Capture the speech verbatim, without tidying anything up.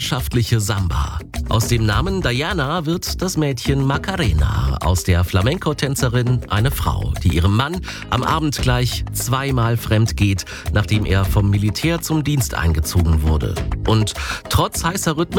leidenschaftliche Samba. Aus dem Namen Diana wird das Mädchen Macarena, aus der Flamenco-Tänzerin eine Frau, die ihrem Mann am Abend gleich zweimal fremd geht, nachdem er vom Militär zum Dienst eingezogen wurde. Und trotz heißer Rhythmen